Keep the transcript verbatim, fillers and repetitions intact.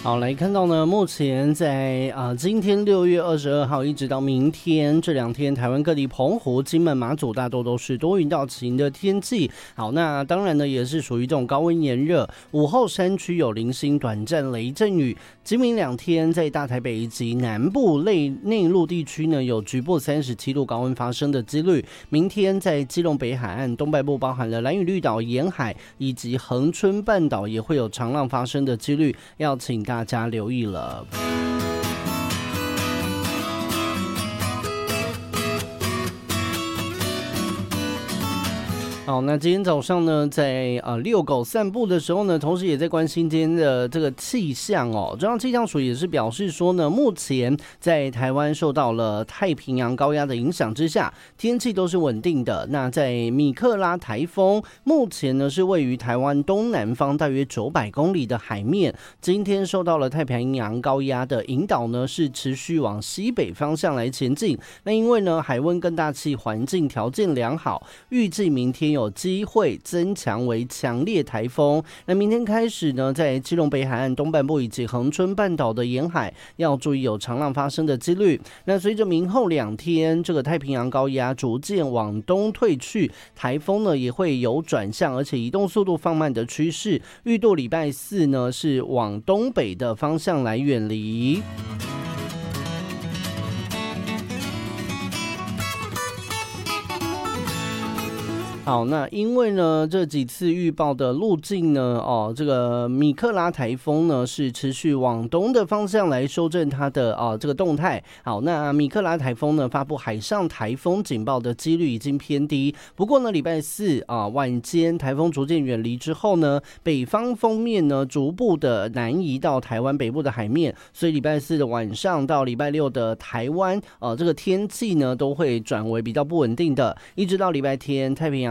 好，来看到呢，目前在啊、呃、今天六月二十二号一直到明天这两天，台湾各地澎湖、金门、马祖大多都是多云到晴的天气。好，那当然呢也是属于这种高温炎热，午后山区有零星短暂雷阵雨。今明两天在大台北以及南部内内陆地区呢有局部三十七度高温发生的几率。明天在基隆北海岸、东半部包含了兰屿绿岛沿海以及恒春半岛也会有长浪发生的几率，要请大家留意了。好，那今天早上呢，在呃遛狗散步的时候呢，同时也在关心今天的这个气象哦。中央气象署也是表示说呢，目前在台湾受到了太平洋高压的影响之下，天气都是稳定的。那在米克拉台风目前呢是位于台湾东南方大约九百公里的海面，今天受到了太平洋高压的引导呢，是持续往西北方向来前进。那因为呢海温跟大气环境条件良好，预计明天有有机会增强为强烈台风。那明天开始呢，在基隆北海岸东半部以及恒春半岛的沿海要注意有长浪发生的几率。那随着明后两天这个太平洋高压逐渐往东退去，台风呢也会有转向，而且移动速度放慢的趋势。预度礼拜四呢是往东北的方向来远离。好，那因为呢这几次预报的路径呢，哦，这个米克拉台风呢是持续往东的方向来修正它的啊、哦、这个动态。好，那米克拉台风呢发布海上台风警报的几率已经偏低。不过呢，礼拜四啊晚间台风逐渐远离之后呢，北方锋面呢逐步的南移到台湾北部的海面，所以礼拜四的晚上到礼拜六的台湾，呃，这个天气呢都会转为比较不稳定的，一直到礼拜天太平洋